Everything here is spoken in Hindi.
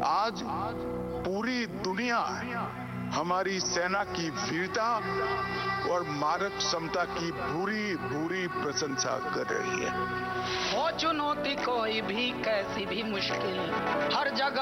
आज पूरी दुनिया हमारी सेना की वीरता और मारक क्षमता की भूरी भूरी प्रशंसा कर रही है। हो चुनौती कोई भी कैसी भी मुश्किल, हर जगह